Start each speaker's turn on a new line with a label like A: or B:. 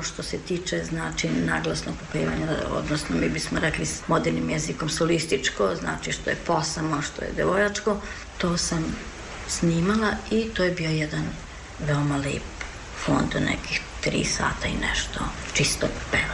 A: što se tiče znači naglasnog popevanja, odnosno mi bismo rekli s modernim jezikom solističko, znači što je posamo, što je devojačko, to sam snimala i to je bio jedan veoma lep fond, nekih 3 sata i nešto čistog pevanja.